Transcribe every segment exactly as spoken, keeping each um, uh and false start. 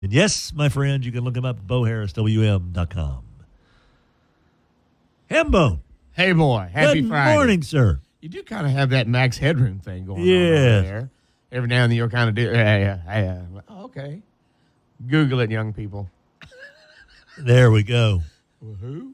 And yes, my friends, you can look him up at bo harris w m dot com. Hembo. Hey, boy. Happy Good Friday. morning, sir. You do kind of have that Max Headroom thing going Yeah. on over there. Every now and then you'll kind of do, yeah, yeah, yeah. Oh, okay. Google it, young people. There we go. Well, who?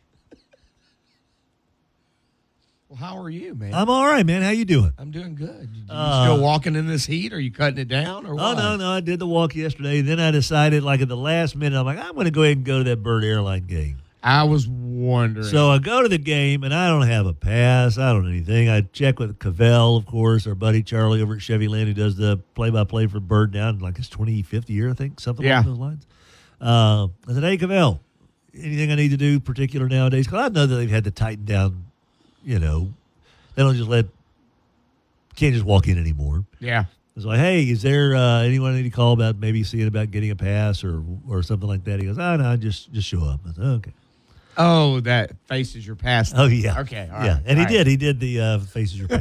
Well, how are you, man? I'm all right, man. How you doing? I'm doing good. You Uh, still walking in this heat? Are you cutting it down or what? Oh, no, no. I did the walk yesterday. Then I decided, like, at the last minute, I'm like, I'm going to go ahead and go to that Bird Airline game. I was wondering. So I go to the game, and I don't have a pass. I don't know anything. I check with Cavell, of course, our buddy Charlie over at Chevy Land, who does the play-by-play for Bird now in, like, his twenty-fifth year, I think, something Yeah. along those lines. Uh, I said, hey, Cavell, anything I need to do particular nowadays? Because I know that they've had to tighten down, you know. They don't just let – can't just walk in anymore. yeah. I was like, hey, is there uh, anyone I need to call about maybe seeing about getting a pass or or something like that? He goes, oh, no, just just show up. I said, okay. Oh, that faces your past. Oh, yeah. Okay. All yeah, right, and he all did. He did the uh, Faces Your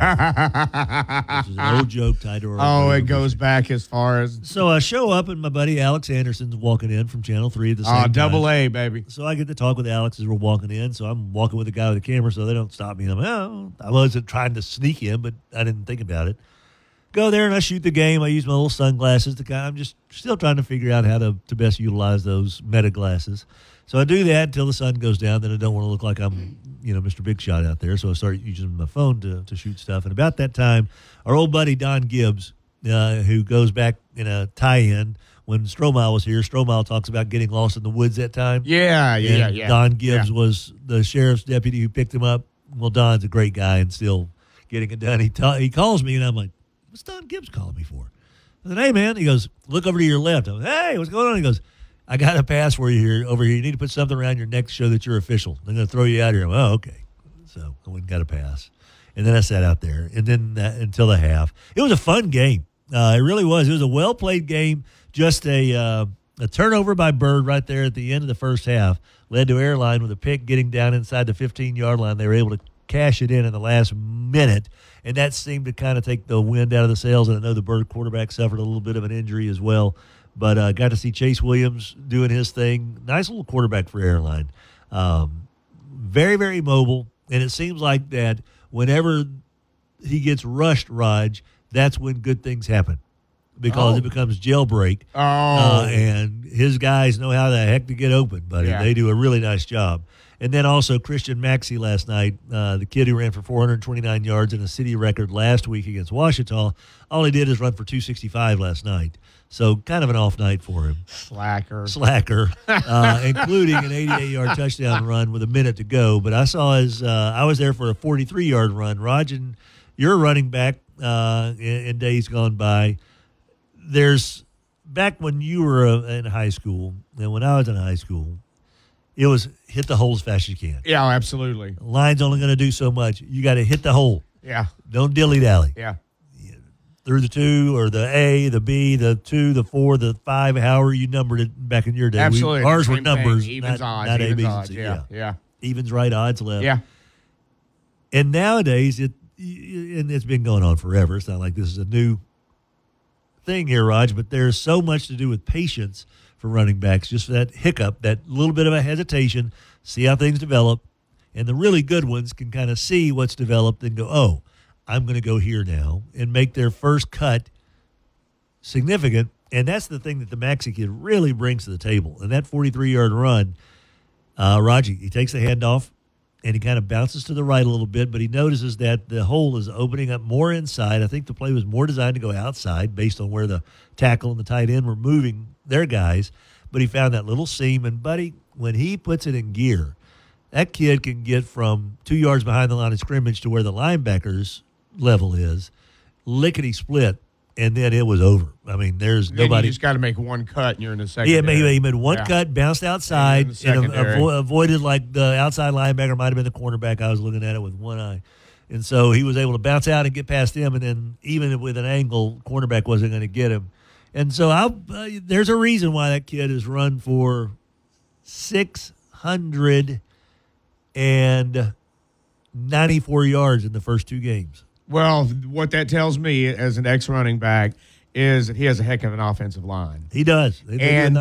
Past. Which is an old joke tied to our Oh, our it goes back as far as So I show up, and my buddy Alex Anderson's walking in from Channel three at the same oh, time. double A, baby. So I get to talk with Alex as we're walking in. So I'm walking with the guy with the camera, so they don't stop me. And I'm like, oh, I wasn't trying to sneak in, but I didn't think about it. Go there and I shoot the game. I use my little sunglasses. To kind, I'm just still trying to figure out how to, to best utilize those meta glasses. So I do that until the sun goes down. Then I don't want to look like I'm, you know, Mister Big Shot out there. So I start using my phone to, to shoot stuff. And about that time, our old buddy Don Gibbs, uh, who goes back in a tie-in when Stromile was here. Stromile talks about getting lost in the woods that time. Yeah, yeah, yeah, And yeah. Don Gibbs Yeah. was the sheriff's deputy who picked him up. Well, Don's a great guy and still getting it done. He ta- he calls me, and I'm like, what's Don Gibbs calling me for? I said, hey, man. He goes, look over to your left. I was, hey, what's going on? He goes, I got a pass for you here over here. You need to put something around your neck to show that you're official. They're going to throw you out here. I'm, oh, okay. So I went and got a pass. And then I sat out there. And then uh, until the half. It was a fun game. Uh, it really was. It was a well-played game. Just a uh, a turnover by Bird right there at the end of the first half led to Airline with a pick getting down inside the fifteen-yard line. They were able to cash it in in the last minute, and that seemed to kind of take the wind out of the sails. And I know the Bird quarterback suffered a little bit of an injury as well, but uh, got to see Chase Williams doing his thing. Nice little quarterback for Airline. Um, very, very mobile, and it seems like that whenever he gets rushed, Raj, that's when good things happen because Oh. it becomes jailbreak. Oh, Uh, and his guys know how the heck to get open, buddy. Yeah. They do a really nice job. And then also Christian Maxey last night, uh, the kid who ran for four hundred twenty-nine yards and a city record last week against Washita. All he did is run for two sixty-five last night. So kind of an off night for him. slacker. Slacker, uh, including an eighty-eight-yard touchdown run with a minute to go. But I saw his, uh, I was there for a forty-three-yard run. Raj, and you're running back uh, in, in days gone by. There's, back when you were uh, in high school, and when I was in high school, it was hit the hole as fast as you can. Yeah, absolutely. Line's only going to do so much. You got to hit the hole. Yeah, Don't dilly-dally. yeah. Through the two or the A, the B, the two, the four, the five, however you numbered it back in your day. We- Absolutely. ours were Same thing. numbers, Evens, not, odds, not A, evens, B's, and odds. C's. Yeah, yeah, Evens, right, odds, left. yeah. And nowadays, it and it's been going on forever. It's not like this is a new thing here, Raj, but there's so much to do with patience for running backs. Just that hiccup, that little bit of a hesitation, see how things develop. And the really good ones can kind of see what's developed and go, oh, I'm going to go here now, and make their first cut significant. And that's the thing that the Maxey kid really brings to the table. And that forty-three-yard run, uh, Raji, he takes the handoff, and he kind of bounces to the right a little bit, but he notices that the hole is opening up more inside. I think the play was more designed to go outside based on where the tackle and the tight end were moving their guys. But he found that little seam, and, buddy, when he puts it in gear, that kid can get from two yards behind the line of scrimmage to where the linebacker's level is, lickety-split, and then it was over. I mean, there's Then nobody. You just got to make one cut, and you're in the second. Yeah, maybe he made one Yeah. cut, bounced outside, And in and, the secondary. avo- avoided, like, the outside linebacker might have been the cornerback. I was looking at it with one eye. And so he was able to bounce out and get past him, and then even with an angle, cornerback wasn't going to get him. And so I, uh, there's a reason why that kid has run for six hundred ninety-four yards in the first two games. Well, what that tells me as an ex-running back is that he has a heck of an offensive line. He does. They, they do a And